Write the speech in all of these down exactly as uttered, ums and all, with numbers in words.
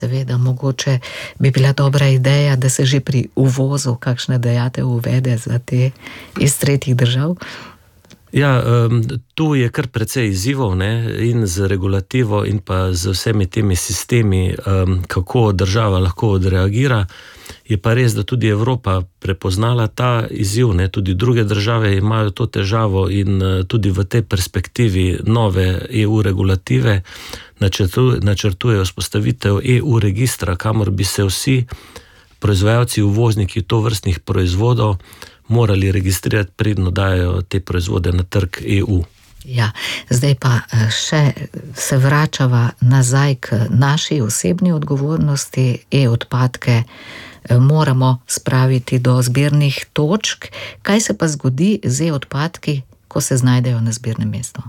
Seveda, mogoče bi bila dobra ideja, da se že pri uvozu kakšne dajatev uvede za te iz tretjih držav. Ja, tu je kar precej izzivov, ne, in z regulativo in pa z vsemi temi sistemi, kako država lahko odreagira. Je pa res, da tudi Evropa prepoznala ta izziv, ne, tudi druge države imajo to težavo in tudi v tej perspektivi nove E U regulative načrtujejo vzpostavitev E U registra, kamor bi se vsi proizvajalci, uvozniki tovrstnih proizvodov morali registrirati, predno dajo te proizvode na trg E U. Ja, zdaj pa še se vračava nazaj k naši osebni odgovornosti. E-odpadke moramo spraviti do zbirnih točk. Kaj se pa zgodi z e-odpadki, ko se znajdejo na zbirnem mestu?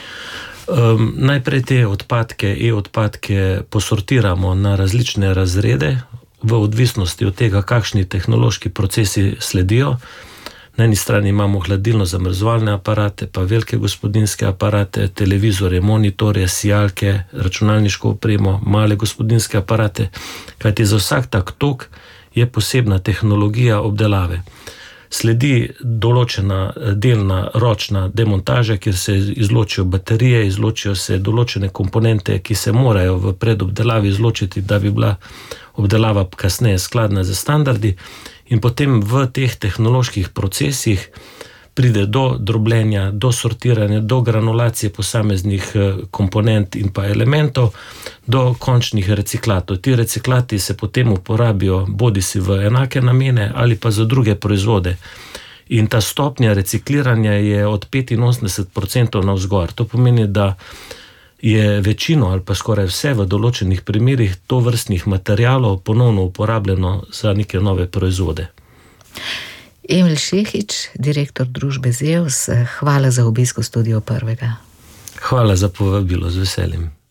Um, najprej te odpadke, e-odpadke posortiramo na različne razrede, v odvisnosti od tega, kakšni tehnološki procesi sledijo. Na eni strani imamo hladilno-zamrzovalne aparate, pa velike gospodinjske aparate, televizorje, monitorje, sijalke, računalniško opremo, male gospodinjske aparate, kajti za vsak tak tok je posebna tehnologija obdelave. Sledi določena delna ročna demontaža, kjer se izločijo baterije, izločijo se določene komponente, ki se morajo v predobdelavi izločiti, da bi bila obdelava kasneje skladna z standardi, in potem v teh tehnoloških procesih pride do drobljenja, do sortiranja, do granulacije posameznih komponent in pa elementov, do končnih reciklatov. Ti reciklati se potem uporabijo bodisi v enake namene ali pa za druge proizvode. In ta stopnja recikliranja je od petinosemdeset procentov navzgor. To pomeni, da je večino ali pa skoraj vse v določenih primerih tovrstnih materialov ponovno uporabljeno za neke nove proizvode. Emil Šehić, direktor družbe Zeus, hvala za obisk v studiu Prvega. Hvala za povabilo, z veseljem.